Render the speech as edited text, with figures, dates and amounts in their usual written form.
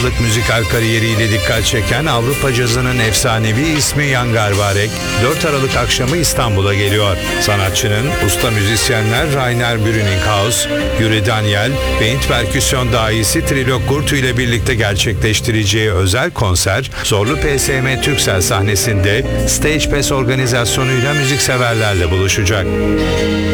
yıllık müzikal kariyeriyle dikkat çeken Avrupa cazının efsanevi ismi Jan Garbarek, 4 Aralık akşamı İstanbul'a geliyor. Sanatçının usta müzisyenler Rainer Brüninghaus, Yuri Daniel ve Hint perküsyon dahisi Trilok Gurtu ile birlikte gerçekleştireceği özel konser, Zorlu PSM Türksel sahnesinde Stage Pass organizasyonuyla müzikseverlerle buluşacak.